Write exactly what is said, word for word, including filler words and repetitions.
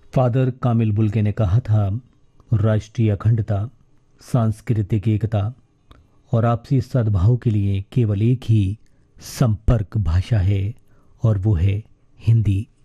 Father कामिल Bulcke ने कहा था, राष्ट्रीय अखंडता, सांस्कृतिक एकता और आपसी सद्भाव के लिए केवल एक ही संपर्क भाषा है और वो है हिंदी।